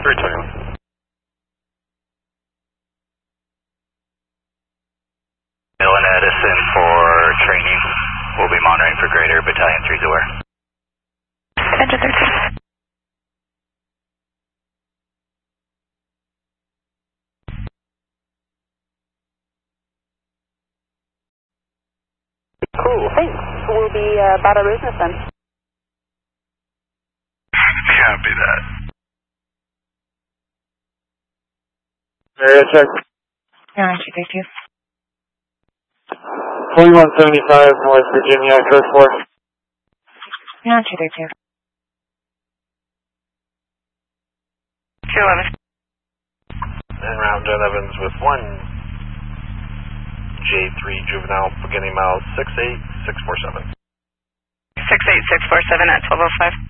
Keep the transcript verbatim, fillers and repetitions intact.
three twenty-one. Mill and Edison for training. We'll be monitoring for greater battalion three's aware. Engine thirteen. Cool, thanks. We'll be uh, about our business then. Copy that. Area check. nine two three two. forty-one seventy-five North Virginia, code four. nine two three two. two eleven. And round Evans with one J three juvenile beginning miles six eight six four seven. six eight six four seven at twelve oh five.